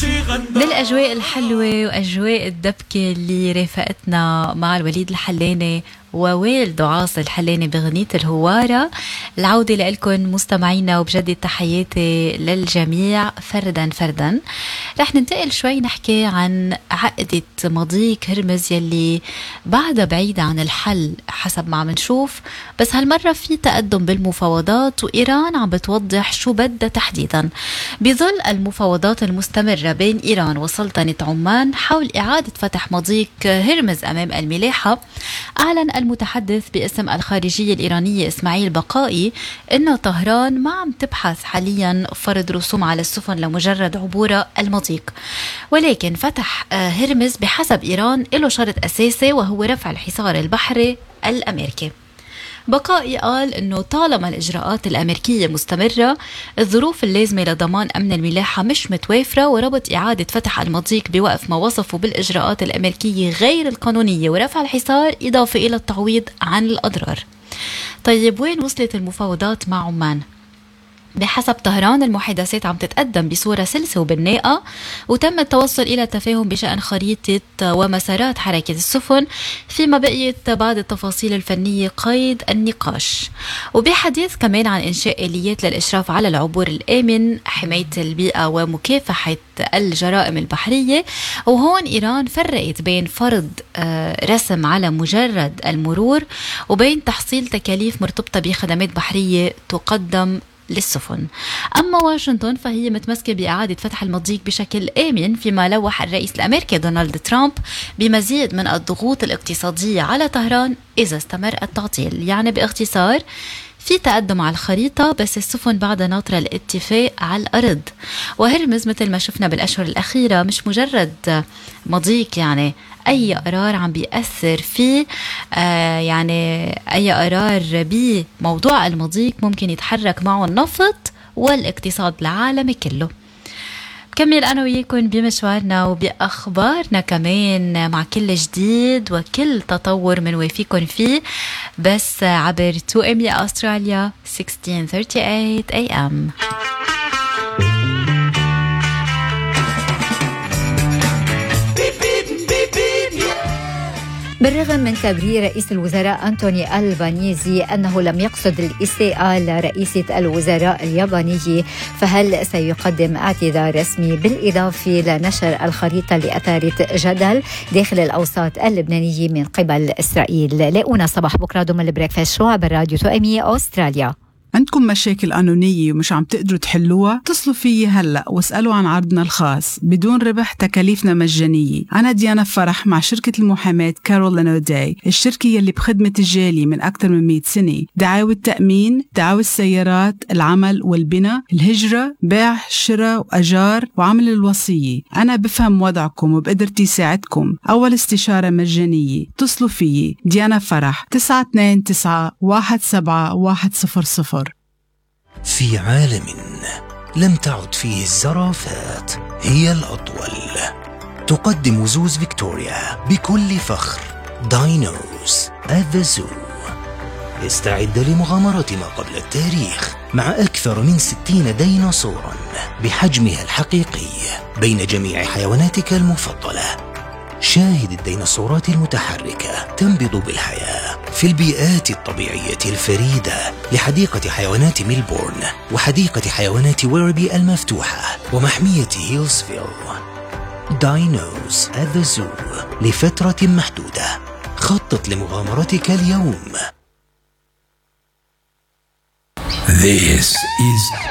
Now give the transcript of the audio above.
بالأجواء الحلوة وأجواء الدبكة اللي رافقتنا مع الوليد الحلاني ووالده عاصي الحلاني بغنية الهوارة، العودة لكم مستمعينا وبجدد تحياتي للجميع فردا فردا. رح ننتقل شوي نحكي عن عقدة مضيق هرمز يلي بعدها بعيدة عن الحل حسب ما عم نشوف، بس هالمرة في تقدم بالمفاوضات وإيران عم بتوضح شو بدها تحديدا. بظل المفاوضات المستمرة بين إيران وسلطنة عمان حول إعادة فتح مضيق هرمز أمام الملاحة، أعلن المتحدث باسم الخارجية الإيرانية إسماعيل بقائي إنه طهران ما عم تبحث حاليا فرض رسوم على السفن لمجرد عبور المضيق، ولكن فتح هرمز بحسب إيران له شرط أساسي وهو رفع الحصار البحري الأمريكي. بقائي قال إنه طالما الإجراءات الأمريكية مستمرة، الظروف اللازمة لضمان أمن الملاحة مش متوافرة، وربط إعادة فتح المضيق بوقف ما وصفوا بالإجراءات الأمريكية غير القانونية ورفع الحصار إضافة إلى التعويض عن الأضرار. طيب وين وصلت المفاوضات مع عمان؟ بحسب طهران المحادثات عم تتقدم بصورة سلسة وبناءة، وتم التوصل إلى تفاهم بشأن خريطة ومسارات حركة السفن، فيما بقيت بعض التفاصيل الفنية قيد النقاش. وبحديث كمان عن إنشاء آليات للإشراف على العبور الآمن، حماية البيئة ومكافحة الجرائم البحرية. وهون إيران فرقت بين فرض رسم على مجرد المرور وبين تحصيل تكاليف مرتبطة بخدمات بحرية تقدم للسفن. أما واشنطن فهي متمسكة بإعادة فتح المضيق بشكل آمن، فيما لوح الرئيس الأمريكي دونالد ترامب بمزيد من الضغوط الاقتصادية على طهران إذا استمر التعطيل. يعني باختصار في تقدم على الخريطة، بس السفن بعدها ناطرة الاتفاق على الأرض. وهرمز مثل ما شفنا بالأشهر الأخيرة مش مجرد مضيق، يعني أي قرار عم بيأثر فيه يعني أي قرار بموضوع المضيق ممكن يتحرك معه النفط والاقتصاد العالمي كله. بكمل أنا وياكم بمشوارنا وبأخبارنا كمان مع كل جديد وكل تطور من وافيكم فيه، بس عبر 2M أستراليا 1638 AM. بالرغم من تبرير رئيس الوزراء أنتوني ألبانيزي أنه لم يقصد الإساءة لرئيسة الوزراء اليابانية، فهل سيقدم اعتذار رسمي بالإضافة لنشر الخريطة اللي أثارت جدل داخل الأوساط اللبنانية من قبل إسرائيل؟ لاقونا صباح بكرة ضمن البريكفاست شو عبر راديو 2M أستراليا. عندكم مشاكل قانونية ومش عم تقدروا تحلوها؟ اتصلوا فيي هلأ واسألوا عن عرضنا الخاص بدون ربح، تكاليفنا مجانية. أنا ديانا فرح مع شركة المحاماة كارول لانوداي، الشركة يلي بخدمة الجالية من أكثر من 100 سنة. دعاوى التأمين، دعاوى السيارات، العمل والبناء، الهجرة، بيع، شراء وأجار، وعمل الوصية. أنا بفهم وضعكم وبقدرتي ساعدكم. أول استشارة مجانية. اتصلوا فيي ديانا فرح 929-17100. في عالم لم تعد فيه الزرافات هي الأطول، تقدم زوز فيكتوريا بكل فخر داينوز at the Zoo. استعد لمغامرة ما قبل التاريخ مع أكثر من 60 ديناصورا بحجمها الحقيقي بين جميع حيواناتك المفضلة. شاهد الديناصورات المتحركة تنبض بالحياة في البيئات الطبيعية الفريدة لحديقة حيوانات ميلبورن وحديقة حيوانات ويربي المفتوحة ومحمية هيلزفيل. داينوز at the Zoo لفترة محدودة. خطط لمغامرتك اليوم. This is